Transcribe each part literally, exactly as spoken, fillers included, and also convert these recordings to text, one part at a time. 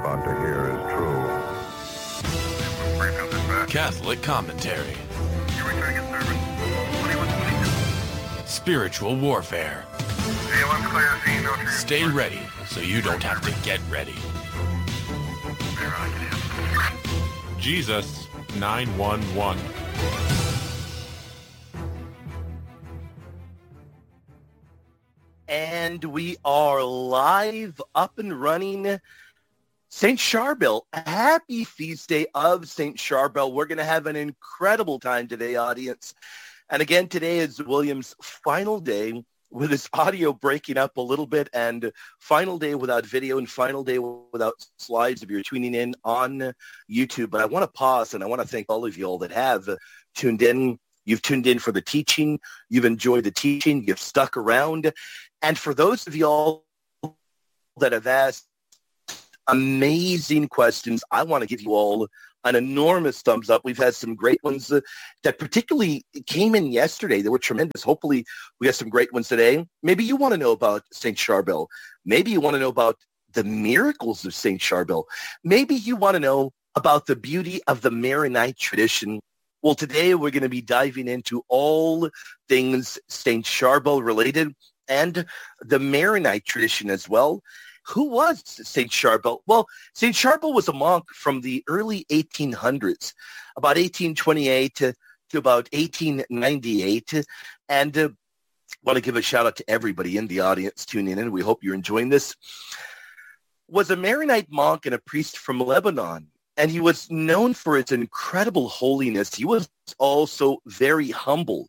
about to hear is true. Catholic commentary. Spiritual warfare. Stay ready so you don't have to get ready. Jesus nine one one. And we are live, up and running. Saint Charbel, happy feast day of Saint Charbel. We're going to have an incredible time today, audience. And again, today is William's final day with his audio breaking up a little bit, and final day without video and final day without slides if you're tuning in on YouTube. But I want to pause, and I want to thank all of you all that have tuned in. You've tuned in for the teaching. You've enjoyed the teaching. You've stuck around. And for those of you all that have asked amazing questions, I want to give you all an enormous thumbs up. We've had some great ones uh, that particularly came in yesterday. They were tremendous. Hopefully we have some great ones today. Maybe you want to know about Saint Charbel. Maybe you want to know about the miracles of Saint Charbel. Maybe you want to know about the beauty of the Maronite tradition. Well, today we're going to be diving into all things Saint Charbel related and the Maronite tradition as well. Who was Saint Charbel? Well, Saint Charbel was a monk from the early eighteen hundreds, about eighteen twenty-eight to, to about eighteen ninety-eight. And uh, want to give a shout out to everybody in the audience tuning in. We hope you're enjoying this. Was a Maronite monk and a priest from Lebanon. And he was known for his incredible holiness. He was also very humble.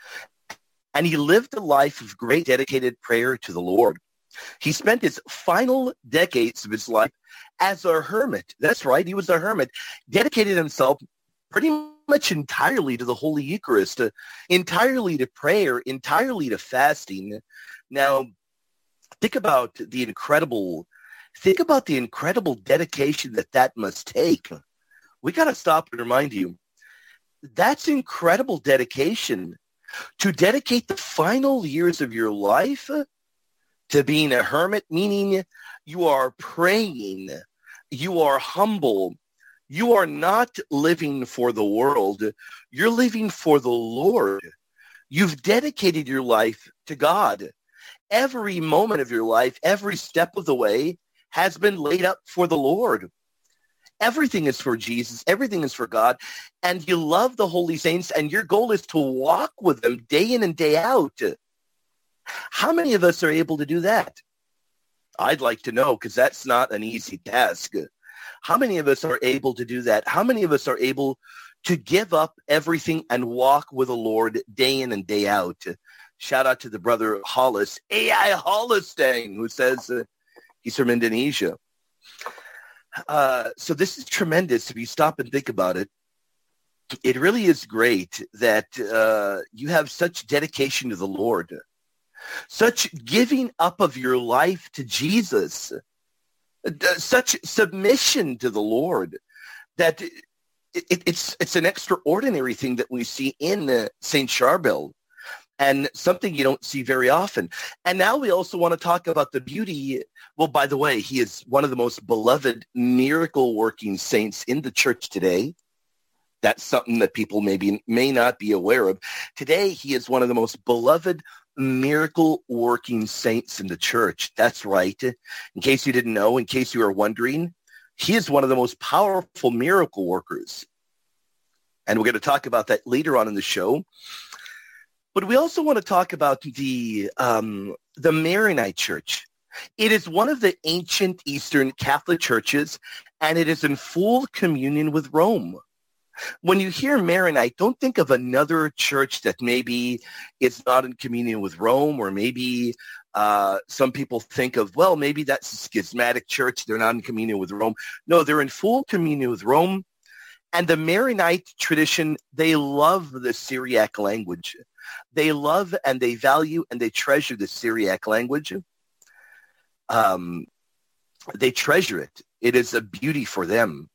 And he lived a life of great dedicated prayer to the Lord. He spent his final decades of his life as a hermit. That's right, he was a hermit. Dedicated himself pretty much entirely to the Holy Eucharist, uh, entirely to prayer, entirely to fasting. Now, think about the incredible, think about the incredible dedication that that must take. We got to stop and remind you, that's incredible dedication. To dedicate the final years of your life to being a hermit, meaning you are praying, you are humble, you are not living for the world, you're living for the Lord. You've dedicated your life to God. Every moment of your life, every step of the way has been laid up for the Lord. Everything is for Jesus. Everything is for God. And you love the holy saints, and your goal is to walk with them day in and day out. How many of us are able to do that? I'd like to know, because that's not an easy task. How many of us are able to do that? How many of us are able to give up everything and walk with the Lord day in and day out? Shout out to the brother Hollis, A I Hollistang, who says uh, he's from Indonesia. Uh, so this is tremendous if you stop and think about it. It really is great that uh, you have such dedication to the Lord, such giving up of your life to Jesus, uh, such submission to the Lord, that it, it, it's it's an extraordinary thing that we see in uh, Saint Charbel, and something you don't see very often. And now we also want to talk about the beauty. Well, by the way, he is one of the most beloved miracle-working saints in the church today. That's something that people maybe may not be aware of. Today, he is one of the most beloved miracle-working saints in the church. That's right. In case you didn't know, in case you were wondering, he is one of the most powerful miracle workers. And we're going to talk about that later on in the show. But we also want to talk about the um, the Maronite Church. It is one of the ancient Eastern Catholic churches, and it is in full communion with Rome. When you hear Maronite, don't think of another church that maybe is not in communion with Rome, or maybe uh, some people think of, well, maybe that's a schismatic church. They're not in communion with Rome. No, they're in full communion with Rome. And the Maronite tradition, they love the Syriac language. They love and they value and they treasure the Syriac language. Um, they treasure it. It is a beauty for them.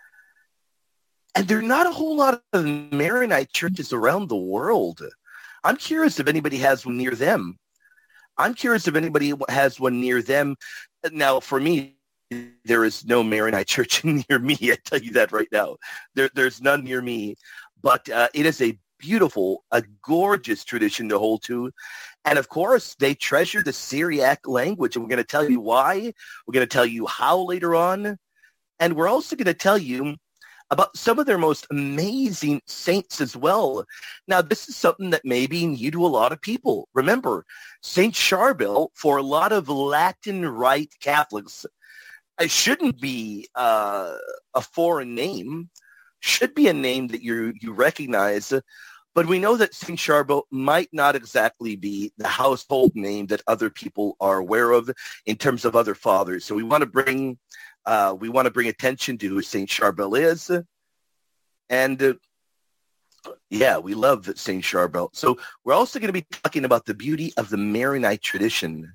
And there are not a whole lot of Maronite churches around the world. I'm curious if anybody has one near them. I'm curious if anybody has one near them. Now, for me, there is no Maronite church near me. I tell you that right now. There, there's none near me. But uh, it is a beautiful, a gorgeous tradition to hold to. And of course, they treasure the Syriac language. And we're going to tell you why. We're going to tell you how later on. And we're also going to tell you about some of their most amazing saints as well. Now, this is something that may be new to a lot of people. Remember, Saint Charbel, for a lot of Latin Rite Catholics, it shouldn't be uh, a foreign name. Should be a name that you you recognize. But we know that Saint Charbel might not exactly be the household name that other people are aware of in terms of other fathers. So we want to bring uh, we want to bring attention to who Saint Charbel is, and uh, yeah, we love Saint Charbel. So we're also going to be talking about the beauty of the Maronite tradition.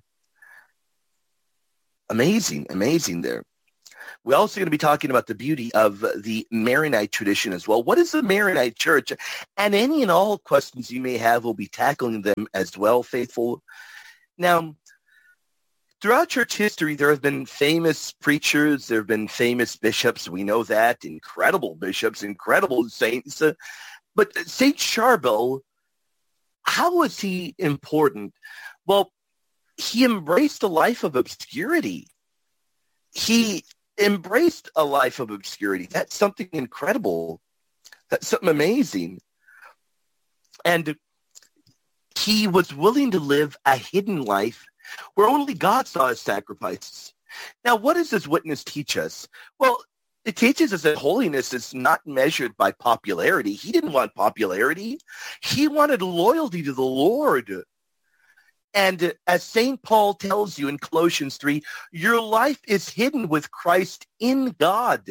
Amazing, amazing there. We're also going to be talking about the beauty of the Maronite tradition as well. What is the Maronite church? And any and all questions you may have, we'll be tackling them as well, faithful. Now, throughout church history, there have been famous preachers. There have been famous bishops. We know that. Incredible bishops, incredible saints. But Saint Charbel, how was he important? Well, he embraced a life of obscurity. He embraced a life of obscurity. That's something incredible. That's something amazing. And he was willing to live a hidden life where only God saw his sacrifices. Now, what does this witness teach us? Well, it teaches us that holiness is not measured by popularity. He didn't want popularity. He wanted loyalty to the Lord. And as Saint Paul tells you in Colossians three, your life is hidden with Christ in God.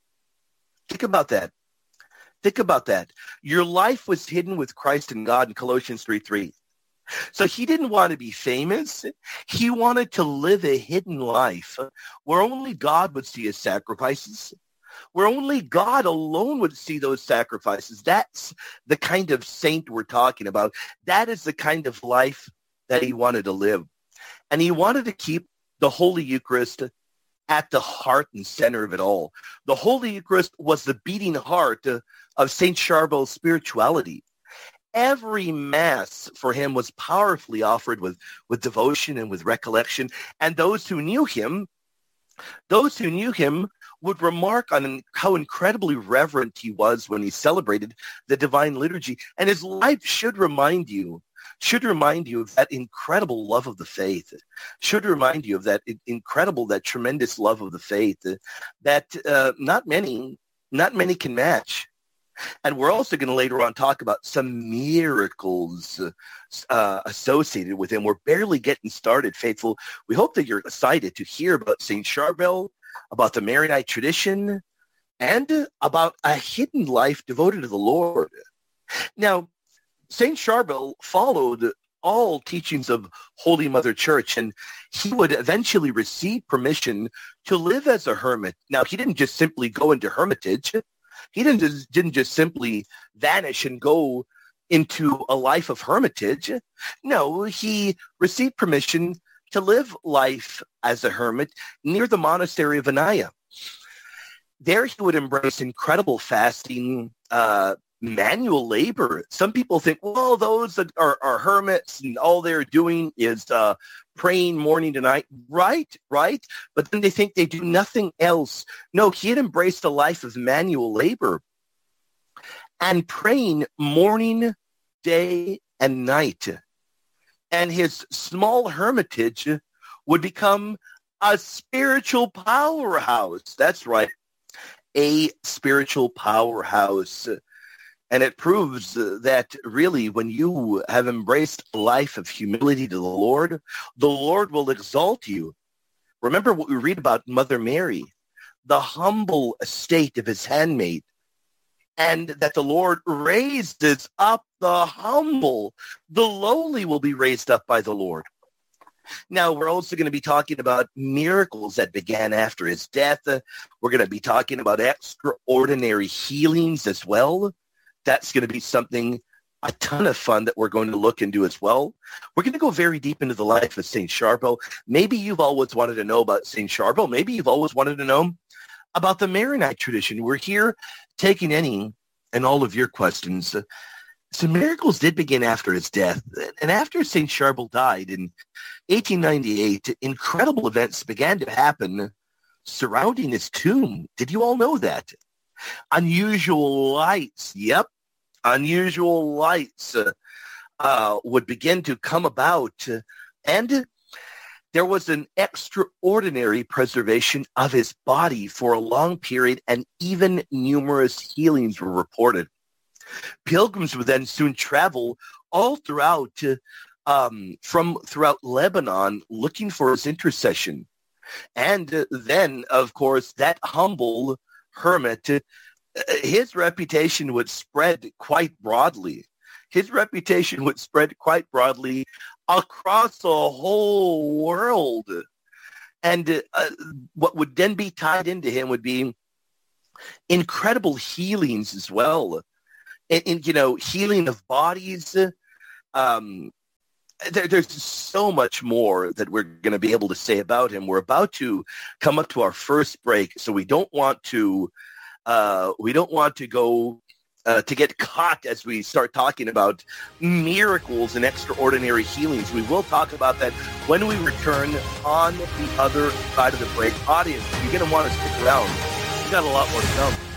Think about that. Think about that. Your life was hidden with Christ in God in Colossians three three. So he didn't want to be famous. He wanted to live a hidden life where only God would see his sacrifices, where only God alone would see those sacrifices. That's the kind of saint we're talking about. That is the kind of life that he wanted to live. And he wanted to keep the Holy Eucharist at the heart and center of it all. The Holy Eucharist was the beating heart of Saint Charbel's spirituality. Every Mass for him was powerfully offered with, with devotion and with recollection. And those who knew him, those who knew him would remark on how incredibly reverent he was when he celebrated the Divine Liturgy. And his life should remind you should remind you of that incredible love of the faith, should remind you of that incredible, that tremendous love of the faith that uh, not many, not many can match. And we're also going to later on talk about some miracles uh, associated with him. We're barely getting started, faithful. We hope that you're excited to hear about Saint Charbel, about the Maronite tradition, and about a hidden life devoted to the Lord. Now, Saint Charbel followed all teachings of Holy Mother Church, and he would eventually receive permission to live as a hermit. Now, he didn't just simply go into hermitage. He didn't just, didn't just simply vanish and go into a life of hermitage. No, he received permission to live life as a hermit near the monastery of Anaya. There he would embrace incredible fasting, uh, manual labor. Some people think, well, those that are, are hermits and all they're doing is uh, praying morning to night. Right, right. But then they think they do nothing else. No, he had embraced a life of manual labor and praying morning, day, and night. And his small hermitage would become a spiritual powerhouse. That's right, a spiritual powerhouse. And it proves that really when you have embraced a life of humility to the Lord, the Lord will exalt you. Remember what we read about Mother Mary, the humble estate of his handmaid, and that the Lord raises up the humble. The lowly will be raised up by the Lord. Now, we're also going to be talking about miracles that began after his death. We're going to be talking about extraordinary healings as well. That's going to be something a ton of fun that we're going to look into as well. We're going to go very deep into the life of Saint Charbel. Maybe you've always wanted to know about Saint Charbel. Maybe you've always wanted to know about the Maronite tradition. We're here taking any and all of your questions. So miracles did begin after his death. And after Saint Charbel died in eighteen ninety-eight, incredible events began to happen surrounding his tomb. Did you all know that? Unusual lights, yep, unusual lights uh, uh, would begin to come about. Uh, and there was an extraordinary preservation of his body for a long period, and even numerous healings were reported. Pilgrims would then soon travel all throughout, uh, um, from throughout Lebanon, looking for his intercession. And uh, then, of course, that humble hermit, uh, his reputation would spread quite broadly. His reputation would spread quite broadly across the whole world. And uh, what would then be tied into him would be incredible healings as well. And, and you know, healing of bodies. Um, there, there's so much more that we're going to be able to say about him. We're about to come up to our first break, so we don't want to uh, we don't want to go uh, to get caught as we start talking about miracles and extraordinary healings. We will talk about that when we return on the other side of the break. Audience, you're going to want to stick around. We got a lot more to come.